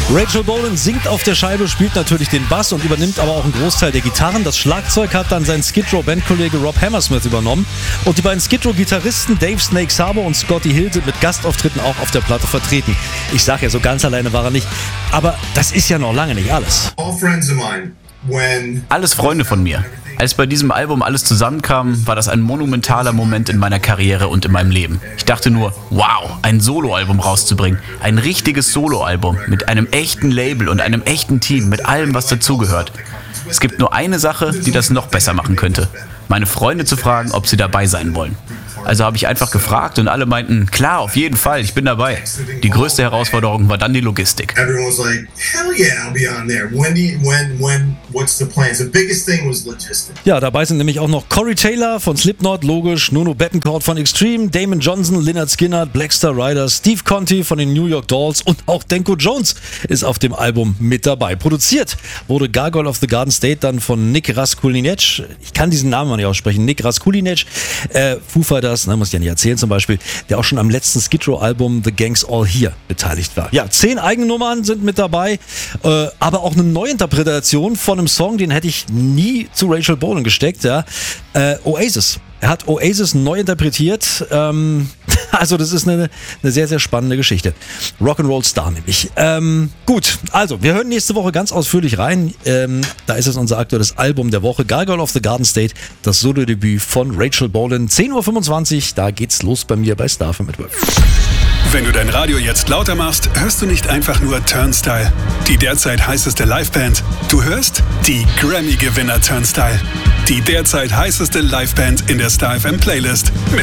Rachel Bolan singt auf der Scheibe, spielt natürlich den Bass und übernimmt aber auch einen Großteil der Gitarren. Das Schlagzeug hat dann sein Skid Row-Bandkollege Rob Hammersmith übernommen. Und die beiden Skid Row-Gitarristen Dave Snake Sabo und Scotty Hill sind mit Gastauftritten auch auf der Platte vertreten. Ich sag ja, so ganz alleine war er nicht. Aber das ist ja noch lange nicht alles. Alles Freunde von mir. Als bei diesem Album alles zusammenkam, war das ein monumentaler Moment in meiner Karriere und in meinem Leben. Ich dachte nur, wow, ein Soloalbum rauszubringen. Ein richtiges Soloalbum mit einem echten Label und einem echten Team, mit allem, was dazugehört. Es gibt nur eine Sache, die das noch besser machen könnte. Meine Freunde zu fragen, ob sie dabei sein wollen. Also habe ich einfach gefragt und alle meinten, klar, auf jeden Fall, ich bin dabei. Die größte Herausforderung war dann die Logistik. Ja, dabei sind nämlich auch noch Corey Taylor von Slipknot, logisch, Nuno Bettencourt von Extreme, Damon Johnson, Lynyrd Skynyrd, Blackstar Riders, Steve Conti von den New York Dolls und auch Danko Jones ist auf dem Album mit dabei. Produziert wurde Gargoyle of the Garden State dann von Nick Raskulinecz. Ich kann diesen Namen mal nicht aussprechen. Nick Raskulinecz, Foo Fighters, muss ich ja nicht erzählen zum Beispiel, der auch schon am letzten Skid Row-Album The Gang's All Here beteiligt war. Ja, 10 Eigennummern sind mit dabei, aber auch eine Neuinterpretation von einem Song, den hätte ich nie zu Rachel Bolan gesteckt, ja. Oasis. Er hat Oasis neu interpretiert. Also das ist eine sehr, sehr spannende Geschichte. Rock'n'Roll Star nämlich. Gut, also wir hören nächste Woche ganz ausführlich rein. Da ist es unser aktuelles Album der Woche. Gargoyle of the Garden State, das Solo-Debüt von Rachel Bolan. 10.25 Uhr, da geht's los bei mir bei Star FM at Work. Wenn du dein Radio jetzt lauter machst, hörst du nicht einfach nur Turnstile, die derzeit heißeste Liveband. Du hörst die Grammy-Gewinner Turnstile, die derzeit heißeste Liveband in der Star FM Playlist mit